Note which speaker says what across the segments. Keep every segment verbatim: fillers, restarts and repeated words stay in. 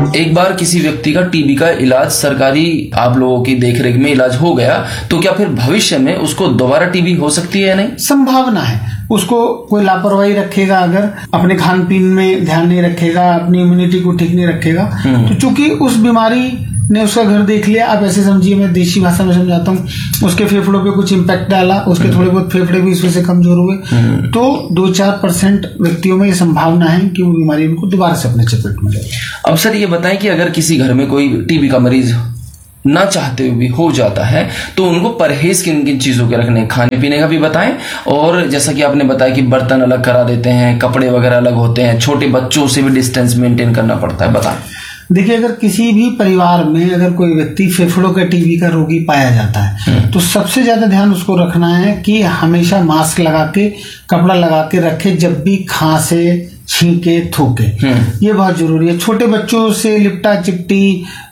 Speaker 1: एक बार किसी व्यक्ति का टीबी का इलाज सरकारी आप लोगों की देखरेख में इलाज हो गया तो क्या फिर भविष्य में उसको दोबारा टीबी हो सकती है या नहीं?
Speaker 2: संभावना है। उसको कोई लापरवाही रखेगा, अगर अपने खान पीन में ध्यान नहीं रखेगा, अपनी इम्यूनिटी को ठीक नहीं रखेगा, तो चूंकि उस बीमारी ने उसका घर देख लिया, आप ऐसे समझिए, मैं देशी भाषा में समझाता हूँ, उसके फेफड़ों पे कुछ इम्पैक्ट डाला, उसके थोड़े बहुत फेफड़े भी इस वजह से कमजोर हुए, तो दो चार परसेंट व्यक्तियों में ये संभावना है कि वो बीमारी उनको दोबारा से अपने चपेट में ले।
Speaker 1: अब सर ये बताएं कि अगर किसी घर में कोई टीबी का मरीज ना चाहते हुए भी हो जाता है तो उनको परहेज किन किन चीजों के रखने, खाने पीने का भी बताएं, और जैसा कि आपने बताया कि बर्तन अलग करा देते हैं, कपड़े वगैरह अलग होते हैं, छोटे बच्चों से भी डिस्टेंस मेंटेन करना पड़ता है, बताएं।
Speaker 2: देखिए, अगर किसी भी परिवार में अगर कोई व्यक्ति फेफड़ों के टीबी का रोगी पाया जाता है तो सबसे ज्यादा ध्यान उसको रखना है कि हमेशा मास्क लगा के, कपड़ा लगा के रखे, जब भी खांसे, छींके, थूके, ये बहुत जरूरी है। छोटे बच्चों से लिपटा चिपटी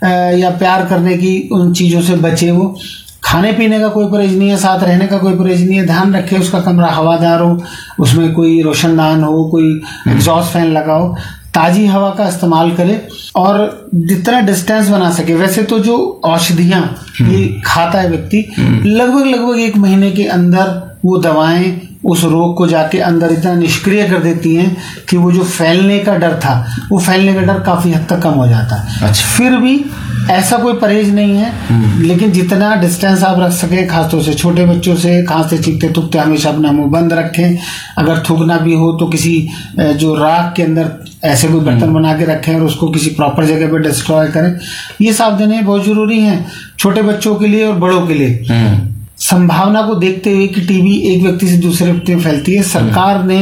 Speaker 2: या प्यार करने की उन चीजों से बचे। वो खाने पीने का कोई परहेज नहीं है, साथ रहने का कोई परहेज नहीं है। ध्यान रखे उसका कमरा हवादार हो, उसमें कोई रोशनदान हो, कोई एग्जॉस्ट फैन लगाओ, ताजी हवा का इस्तेमाल करे और जितना डिस्टेंस बना सके। वैसे तो जो औषधियां ये खाता है व्यक्ति, लगभग लगभग एक महीने के अंदर वो दवाएं उस रोग को जाके अंदर इतना निष्क्रिय कर देती हैं कि वो जो फैलने का डर था, वो फैलने का डर काफी हद तक कम हो जाता है। अच्छा। फिर भी ऐसा कोई परहेज नहीं है, लेकिन जितना डिस्टेंस आप रख सके, खासतौर से छोटे बच्चों से, खांसते चीखते थूकते हमेशा अपना मुंह बंद रखें। अगर थूकना भी हो तो किसी जो राख के अंदर ऐसे कोई बर्तन बना के रखें और उसको किसी प्रॉपर जगह पे डिस्ट्रॉय करें। ये सावधानियां बहुत जरूरी हैं छोटे बच्चों के लिए और बड़ों के लिए। संभावना को देखते हुए कि टीबी एक व्यक्ति से दूसरे व्यक्ति में फैलती है, सरकार ने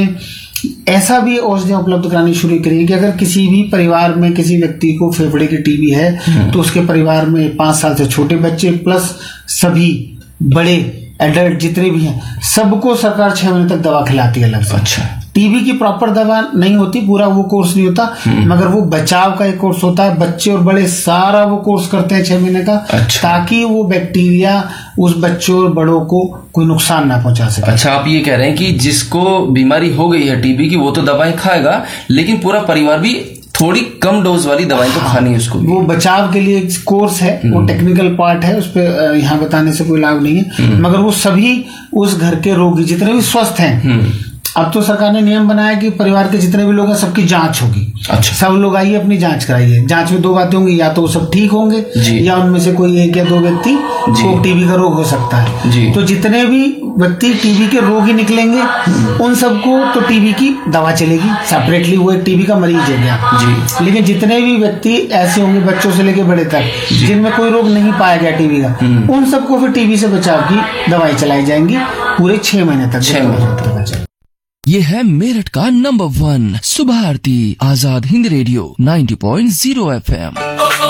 Speaker 2: ऐसा भी औषधियां उपलब्ध करानी शुरू करी है कि अगर किसी भी परिवार में किसी व्यक्ति को फेफड़े की टीबी है तो उसके परिवार में पांच साल से छोटे बच्चे प्लस सभी बड़े एडल्ट जितने भी हैं, सबको सरकार छह महीने तक दवा खिलाती है अलग से। अच्छा। टीबी की प्रॉपर दवा नहीं होती, पूरा वो कोर्स नहीं होता, मगर वो बचाव का एक कोर्स होता है। बच्चे और बड़े सारा वो कोर्स करते हैं छह महीने का। अच्छा। ताकि वो बैक्टीरिया उस बच्चों और बड़ों को कोई नुकसान ना पहुंचा सके।
Speaker 1: अच्छा, आप ये कह रहे हैं कि जिसको बीमारी हो गई है टीबी की वो तो दवाएं खाएगा, लेकिन पूरा परिवार भी थोड़ी कम डोज वाली दवाएं तो खानी है उसको।
Speaker 2: वो बचाव के लिए एक कोर्स है, वो टेक्निकल पार्ट है, उस पर यहाँ बताने से कोई लाभ नहीं है, मगर वो सभी उस घर के रोगी जितने भी स्वस्थ हैं, अब तो सरकार ने नियम बनाया कि परिवार के जितने भी लोग हैं सबकी जांच होगी। अच्छा। सब लोग आइए अपनी जांच कराइए। जांच में दो बातें होंगी, या तो वो सब ठीक होंगे या उनमें से कोई एक या दो व्यक्ति को टीबी का रोग हो सकता है। जी। तो जितने भी व्यक्ति टीबी के रोगी निकलेंगे उन सबको तो टीबी की दवा चलेगी सेपरेटली, वो एक टीबी का मरीज हो गया। जी। लेकिन जितने भी व्यक्ति ऐसे होंगे बच्चों से लेकर बड़े तक जिनमें कोई रोग नहीं पाया गया टीबी का, उन सबको फिर टीबी से बचाव की दवाई चलाई जाएंगी पूरे छह महीने तक। छह महीने तक।
Speaker 3: ये है मेरठ का नंबर वन सुबह आरती Azad Hind radio ninety point zero F M.